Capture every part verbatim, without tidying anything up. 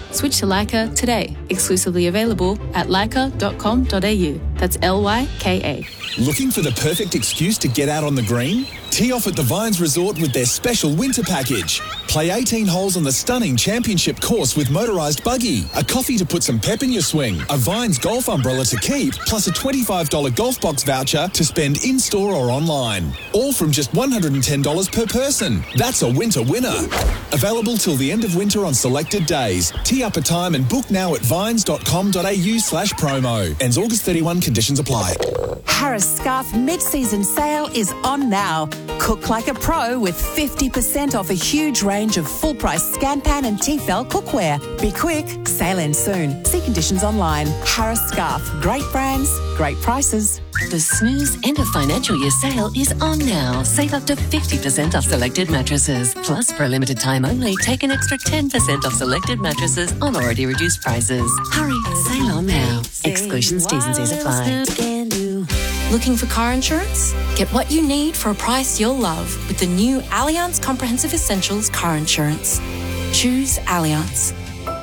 Switch to Leica today. Exclusively available at leica dot com dot a u. That's L Y K A. Looking for the perfect excuse to get out on the green? Tee off at the Vines Resort with their special winter package. Play eighteen holes on the stunning championship course with motorised buggy, a coffee to put some pep in your swing, a Vines golf umbrella to keep, plus a twenty-five dollars golf box voucher to spend in-store or online. All from just one hundred ten dollars per person. That's a winter winner. Available till the end of winter on selected days. Tee up a time and book now at vines dot com dot a u slash promo. Ends August thirty-first, conditions apply. Harris Scarfe mid-season sale is on now. Cook like a pro with fifty percent off a huge range of full-price Scanpan and Tefal cookware. Be quick, sale ends soon. See conditions online. Harris Scarfe, great brands, great prices. The Snooze End of Financial Year sale is on now. Save up to fifty percent off selected mattresses. Plus, for a limited time only, take an extra ten percent off selected mattresses on already reduced prices. Hurry, sale on now. Exclusions, T's and C's apply. Looking for car insurance? Get what you need for a price you'll love with the new Allianz Comprehensive Essentials Car Insurance. Choose Allianz.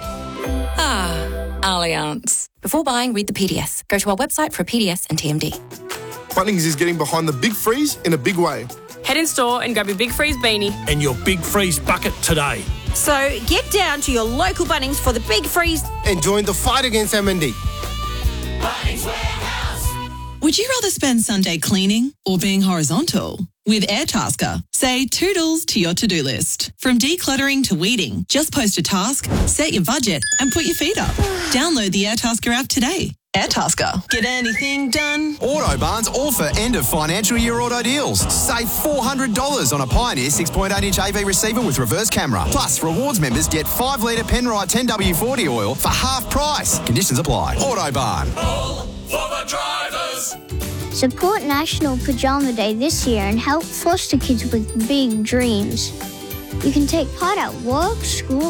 Ah, Allianz. Before buying, read the P D S. Go to our website for a P D S and T M D. Bunnings is getting behind the Big Freeze in a big way. Head in store and grab your Big Freeze beanie and your Big Freeze bucket today. So get down to your local Bunnings for the Big Freeze and join the fight against M and D. Bunnings Warehouse. Would you rather spend Sunday cleaning or being horizontal? With Airtasker, say toodles to your to-do list. From decluttering to weeding, just post a task, set your budget, and put your feet up. Download the Airtasker app today. Airtasker. Get anything done? Autobarn's offer end of financial year auto deals. Save four hundred dollars on a Pioneer six point eight inch A V receiver with reverse camera. Plus, rewards members get five litre Penrite ten W forty oil for half price. Conditions apply. Autobarn. All for the drivers. Support National Pajama Day this year and help foster kids with big dreams. You can take part at work, school,